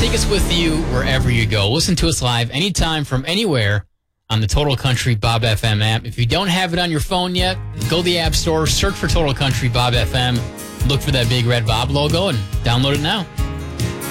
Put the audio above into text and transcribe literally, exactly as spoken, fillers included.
Take us with you wherever you go. Listen to us live anytime from anywhere on the Total Country Bob F M app. If you don't have it on your phone yet, go to the App Store, search for Total Country Bob F M, look for that big red Bob logo, and download it now.